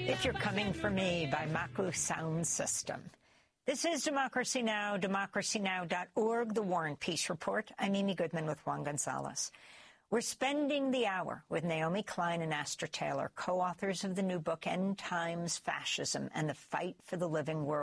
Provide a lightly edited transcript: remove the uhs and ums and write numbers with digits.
If You're Coming for Me by Maku Sound System. This is Democracy Now!, democracynow.org, The War and Peace Report. I'm Amy Goodman with Juan Gonzalez. We're spending the hour with Naomi Klein and Astra Taylor, co-authors of the new book, End Times Fascism and the Fight for the Living World.